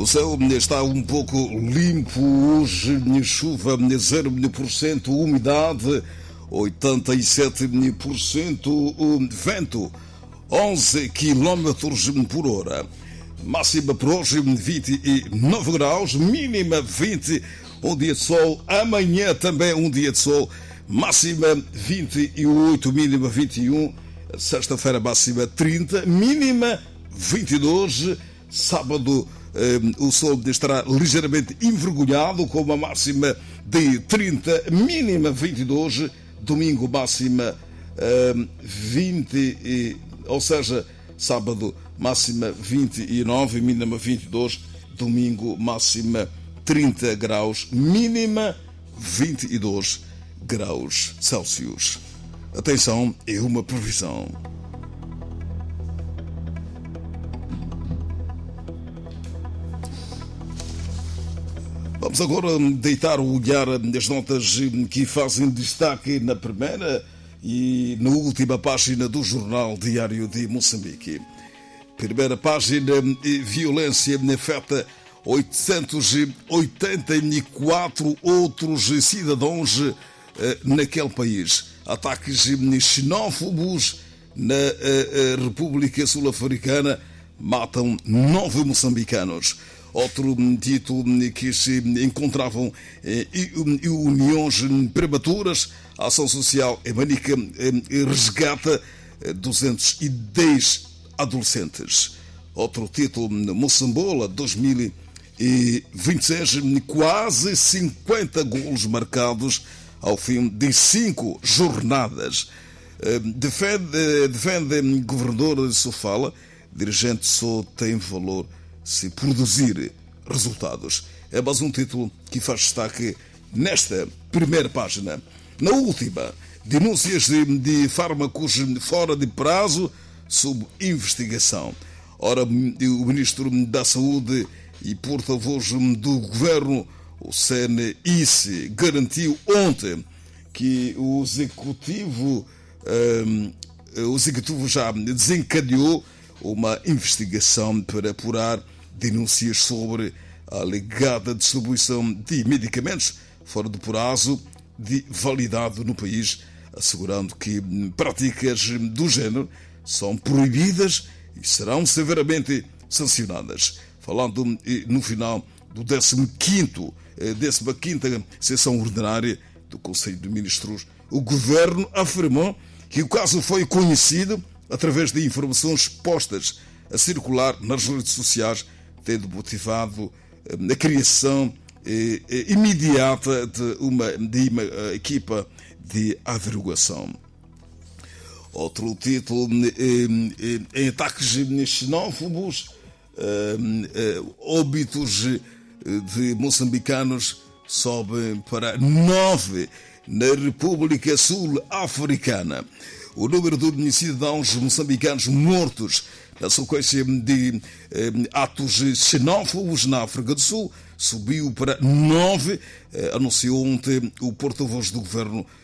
O céu está um pouco limpo hoje, chuva 0%, umidade 87%, vento 11 km por hora. Máxima para hoje 29 graus, mínima 20, um dia de sol. Amanhã também um dia de sol, máxima 28, mínima 21. Sexta-feira máxima 30, mínima 22. Sábado o sol estará ligeiramente envergonhado com uma máxima de 30, mínima 22. Domingo máxima 20, ou seja, sábado máxima 29, mínima 22. Domingo máxima 30 graus, mínima 22 graus Celsius. Atenção, é uma previsão. Vamos agora deitar o olhar nas notas que fazem destaque na primeira e na última página do Jornal Diário de Moçambique. Primeira página, violência afeta 884 outros cidadãos naquele país. Ataques xenófobos na República Sul-Africana matam 9 moçambicanos. Outro título que se encontravam uniões prematuras. A ação social em Manica resgata 210 adolescentes. Outro título, Moçambola 2026, quase 50 golos marcados ao fim de 5 jornadas. Defende governador de Sofala, dirigente só tem valor se produzir resultados. É mais um título que faz destaque nesta primeira página. Na última, denúncias de fármacos fora de prazo sob investigação. Ora, o Ministro da Saúde e porta-voz do Governo, o CNIS, garantiu ontem que o Executivo já desencadeou uma investigação para apurar denúncias sobre a alegada distribuição de medicamentos fora do prazo de validade no país, assegurando que práticas do género são proibidas e serão severamente sancionadas. Falando no final do 15ª sessão ordinária do Conselho de Ministros, o Governo afirmou que o caso foi conhecido através de informações postas a circular nas redes sociais, tendo motivado a criação imediata de uma equipa de averiguação. Outro título, em ataques xenófobos, óbitos de moçambicanos sobem para 9 na República Sul-Africana. O número de cidadãos moçambicanos mortos na sequência de atos xenófobos na África do Sul subiu para 9, anunciou ontem o porta-voz do Governo,